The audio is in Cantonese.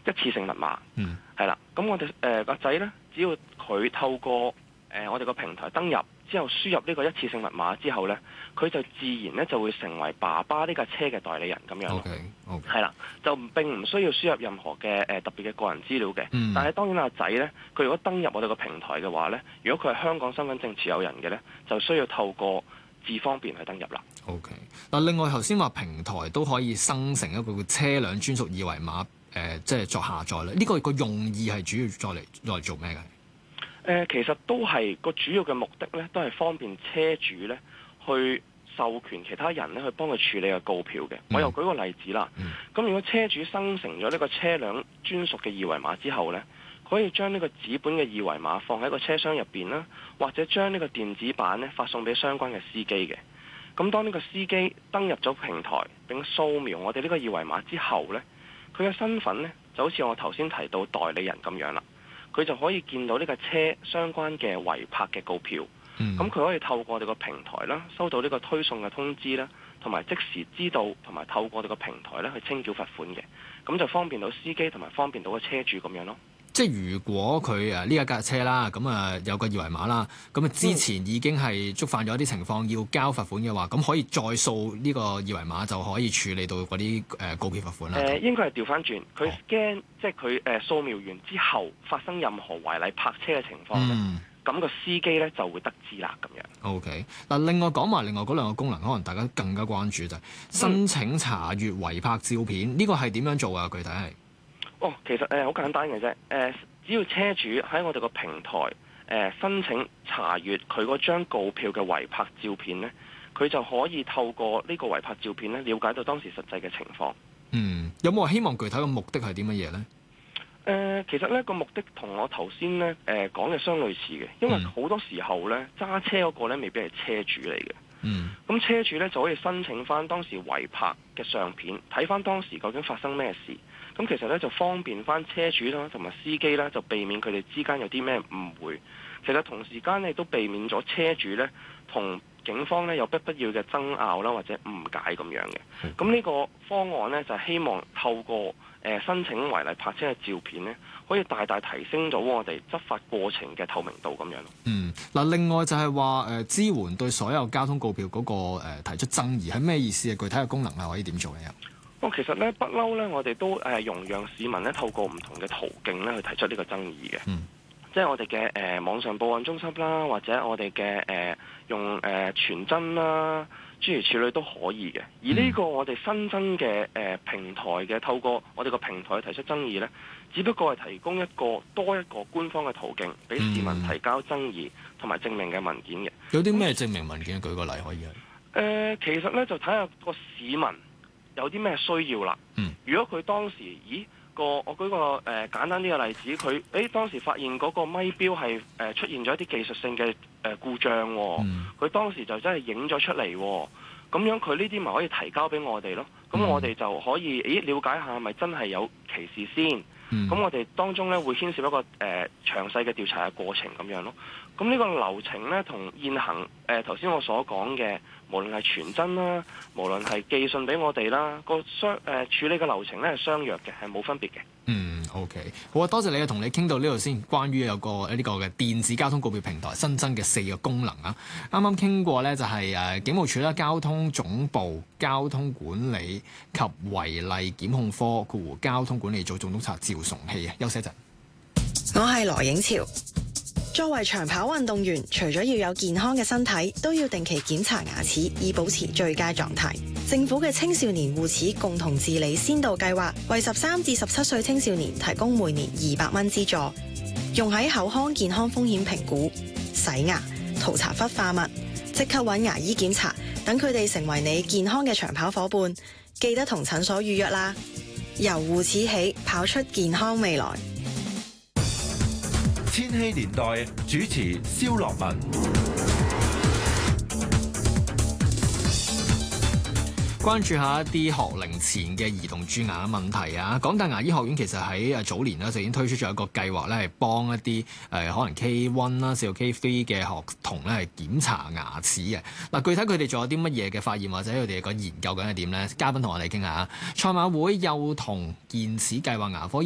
一次性密碼，係啦。咁我哋個仔呢，只要佢透過我哋個平台登入之後輸入呢個一次性密碼之後呢，佢就自然呢就會成為爸爸呢架車嘅代理人咁樣。係啦，就並唔需要輸入任何嘅特別嘅個人資料嘅。但係當然阿仔呢，佢如果登入我哋個平台嘅話呢，如果佢係香港身份證持有人嘅呢，就需要透過智方便去登入啦。 OK。嗱，另外頭先話平台都可以生成一個車輛專屬二維碼，即係作下載咧。呢個用意係主要再嚟做咩嘅？ 其實都係個主要嘅目的呢，都係方便車主呢去授權其他人呢去幫佢處理個告票嘅。我又舉個例子啦。咁如果車主生成咗呢個車輛專屬嘅二維碼之後呢，可以將呢個紙本嘅二維碼放喺個車廂入邊啦，或者將呢個電子版呢發送俾相關嘅司機嘅。咁當呢個司機登入咗平台並掃描我哋呢個二維碼之後呢，佢嘅身份呢就好似我頭先提到代理人咁樣啦。佢就可以見到呢架車相關嘅違泊嘅告票，咁佢可以透過我哋個平台啦，收到呢個推送嘅通知啦，同埋即時知道同埋透過我哋個平台咧去清繳罰款嘅，咁就方便到司機同埋方便到個車主咁樣咯。 即係如果佢呢一架車啦，咁有個二維碼啦，咁之前已經係觸犯咗一啲情況要交罰款嘅話，咁可以再掃呢個二維碼就可以處理到嗰啲告票罰款啦。 應該係調翻轉，佢 scan 即係佢掃描完之後發生任何違例泊車嘅情況咧，咁個司機咧就會得知啦咁樣。 OK。嗱，另外講埋另外嗰兩個功能，可能大家更加關注就係申請查閲違泊照片，呢個係點樣做啊？具體係？ 其實好簡單嘅啫。只要車主喺我哋個平台申請查閲佢嗰張告票嘅違泊照片呢，佢就可以透過呢個違泊照片呢了解到當時實際嘅情況。 有冇話希望具體嘅目的係啲乜嘢呢？ 其實呢個目的同我頭先呢講嘅相類似嘅，因為好多時候呢揸車嗰個呢未必係車主嚟嘅。咁車主呢就可以申請翻當時違泊嘅相片，睇翻當時究竟發生咩事。咁其實咧就方便翻車主啦，同埋司機啦，就避免佢哋之間有啲咩誤會。其實同時間咧都避免咗車主咧同警方咧有不必要嘅爭拗啦，或者誤解咁樣嘅。咁呢個方案咧就係希望透過申請違例泊車嘅照片咧，可以大大提升咗我哋執法過程嘅透明度咁樣咯。 嗱，另外就係話支援對所有交通告票嗰個提出爭議係咩意思啊？具體嘅功能係可以點做咧？ 其實咧不嬲咧，我哋都容讓市民咧透過唔同嘅途徑咧去提出呢個爭議嘅。即係我哋嘅網上報案中心啦，或者我哋嘅用傳真啦，諸如此類都可以嘅。而呢個我哋新增嘅平台嘅透過我哋個平台提出爭議咧，只不過係提供多一個官方嘅途徑俾市民提交爭議同埋證明嘅文件嘅。 有啲咩證明文件？舉個例可以係。 其實咧就睇下個市民有啲咩需要啦。如果佢當時，我舉個簡單啲嘅例子，佢當時發現嗰個咪錶係出現咗一啲技術性嘅故障，佢當時就真係影咗出嚟，咁樣佢呢啲咪可以提交俾我哋咯。咁我哋就可以了解下係咪真係有歧視先。咁我哋當中咧會牽涉一個詳細嘅調查嘅過程咁樣咯。咁呢個流程咧同現行頭先我所講嘅，無論係傳真啦，無論係寄信俾我哋啦，處理嘅流程咧係相若嘅，係冇分別嘅。 OK， 好啊，多謝你啊，同你傾到呢度先。關於有呢個嘅電子交通告票平台新增嘅4個功能啊，啱啱傾過咧就係警務處啦、交通總部、交通管理及違例檢控科交通管理組總督察趙崇禧啊。休息一陣。 我係羅影潮。作為長跑運動員，除咗要有健康嘅身體，都要定期檢查牙齒，以保持最佳狀態。政府嘅青少年護齒共同治理先導計劃，為13至17歲青少年提供每年200蚊資助，用喺口腔健康風險評估、洗牙、塗搽氟化物、即刻揾牙醫檢查，等佢哋成為你健康嘅長跑夥伴。記得同診所預約啦！由護齒起，跑出健康未來。 千禧年代主持蕭樂文。 關注下一啲學齡前嘅兒童蛀牙嘅問題啊！港大牙醫學院其實喺早年咧就已經推出咗一個計劃咧，係幫一啲可能 K1 啦、至到 K3 嘅學童咧係檢查牙齒嘅。嗱，具體佢哋仲有啲乜嘢嘅發現或者佢哋個研究緊係點咧？嘉賓同我哋傾下。賽馬會幼童健齒計劃牙科